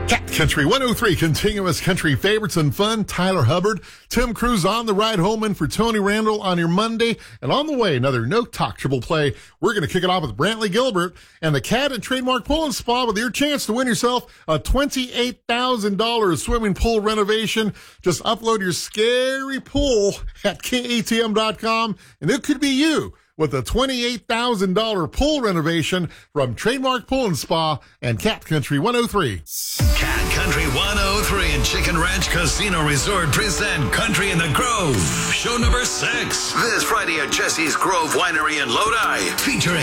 Cat Country 103, continuous country favorites and fun. Tyler Hubbard, Tim Cruz on the ride home in for Tony Randall on your Monday. And on the way, another No Talk Triple Play. We're going to kick it off with Brantley Gilbert and the Cat and Trademark Pool and Spa with your chance to win yourself a $28,000 swimming pool renovation. Just upload your scary pool at KATM.com and it could be you with a $28,000 pool renovation from Trademark Pool and Spa and Cat Country 103. Cat Country 103 and Chicken Ranch Casino Resort present Country in the Grove. Show number 6. This Friday at Jesse's Grove Winery in Lodi. Featuring